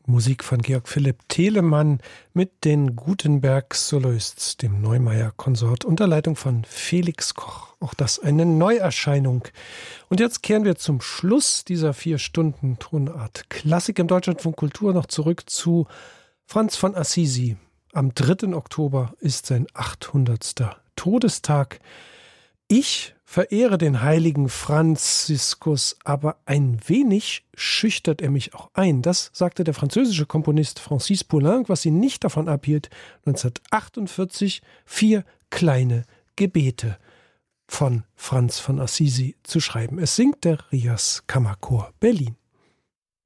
Musik von Georg Philipp Telemann mit den Gutenberg Soloists, dem Neumeier Konsort, unter Leitung von Felix Koch. Auch das eine Neuerscheinung. Und jetzt kehren wir zum Schluss dieser 4 Stunden Tonart Klassik im Deutschlandfunk Kultur noch zurück zu Franz von Assisi. Am 3. Oktober ist sein 800. Todestag. Ich verehre den heiligen Franziskus, aber ein wenig schüchtert er mich auch ein. Das sagte der französische Komponist Francis Poulenc, was ihn nicht davon abhielt, 1948 4 kleine Gebete von Franz von Assisi zu schreiben. Es singt der Rias Kammerchor Berlin.